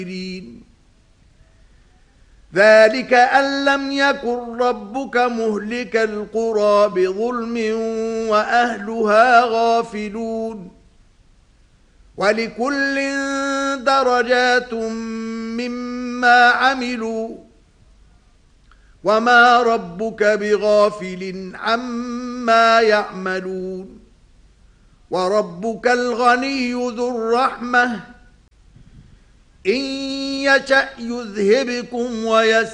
ذلك أن لم يكن ربك مهلك القرى بظلم وأهلها غافلون ولكل درجات مما عملوا وما ربك بغافل عما يعملون وربك الغني ذو الرحمة إن يشأ يذهبكم